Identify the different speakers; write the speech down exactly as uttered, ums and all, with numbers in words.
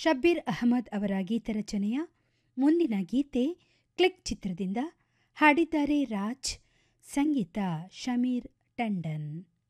Speaker 1: ಶಬ್ಬೀರ್ ಅಹಮದ್ ಅವರ ಗೀತರಚನೆಯ ಮುಂದಿನ ಗೀತೆ ಕ್ಲಿಕ್ ಚಿತ್ರದಿಂದ. ಹಾಡಿದ್ದಾರೆ ರಾಜ್, ಸಂಗೀತ ಶಮೀರ್ ಟಂಡನ್.